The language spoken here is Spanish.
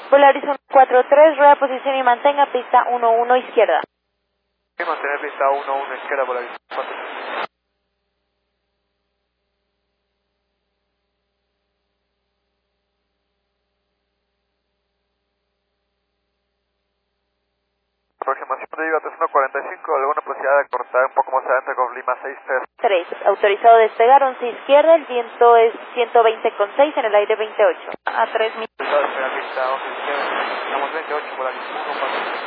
Polaris 143, rueda posición y mantenga pista 11 izquierda. Mantener pista 11 izquierda, Polaris 4. Aproximación de Viva 3145, alguna posibilidad de cortar un poco más adelante con Lima 63. 3, autorizado a despegar 11 izquierda, el viento es 120,6 en el aire 28. A 3000. Autorizado a despegar pista 11 izquierda, estamos 28, Polaris 1.